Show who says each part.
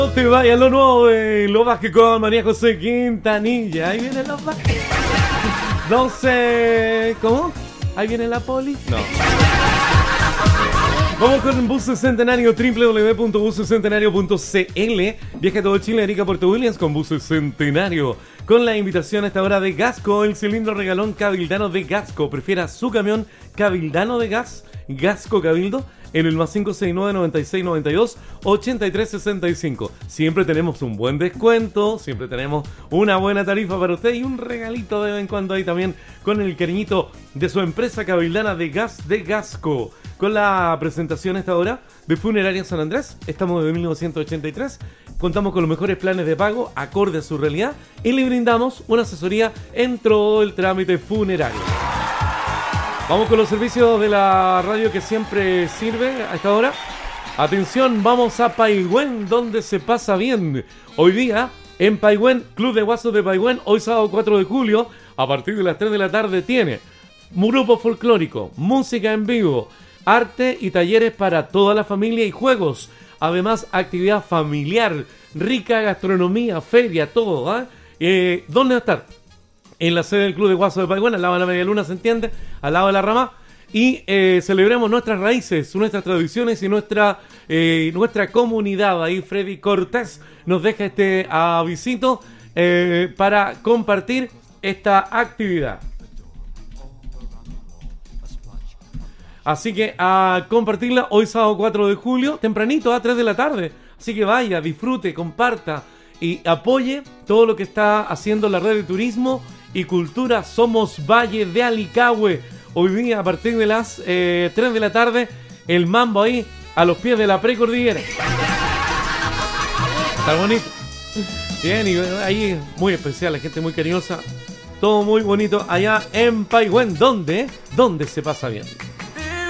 Speaker 1: No te vayas, lo nuevo de Lo Vázquez con María José Quintanilla. Ahí viene Lo Vázquez. No sé... ¿Cómo? ¿Ahí viene la poli? No. Vamos con Buses Centenario, www.busescentenario.cl. Viaja a todo Chile, Arica, Puerto Williams con Buses Centenario. Con la invitación a esta hora de Gasco, el cilindro regalón Cabildano de Gasco. Prefiera su camión Cabildano de Gas, Gasco Cabildo, en el más 569-9692-8365. Siempre tenemos un buen descuento, siempre tenemos una buena tarifa para usted y un regalito de vez en cuando ahí también con el cariñito de su empresa Cabildana de Gas de Gasco. Con la presentación a esta hora de Funeraria San Andrés, estamos desde 1983, contamos con los mejores planes de pago acorde a su realidad y le brindamos una asesoría en todo el trámite funerario. Vamos con los servicios de la radio que siempre sirve a esta hora. Atención, vamos a Paigüén, donde se pasa bien. Hoy día, en Paigüén, Club de Guasos de Paigüén, hoy sábado 4 de julio, a partir de las 3 de la tarde, tiene grupo folclórico, música en vivo, arte y talleres para toda la familia y juegos. Además, actividad familiar, rica gastronomía, feria, todo. ¿Dónde va a estar? En la sede del Club de Guasos de Paigüén, al lado de la Media Luna, se entiende, al lado de la Rama. Y celebremos nuestras raíces, nuestras tradiciones y nuestra comunidad. Ahí Freddy Cortés nos deja este avisito para compartir esta actividad. Así que a compartirla hoy sábado 4 de julio, tempranito a 3 de la tarde. Así que vaya, disfrute, comparta y apoye todo lo que está haciendo la red de turismo y cultura Somos Valle de Alicahue. Hoy día a partir de las 3 de la tarde, el mambo ahí a los pies de la precordillera. Está bonito. Bien, y ahí muy especial, la gente muy cariñosa. Todo muy bonito allá en Paigüén, donde se pasa bien.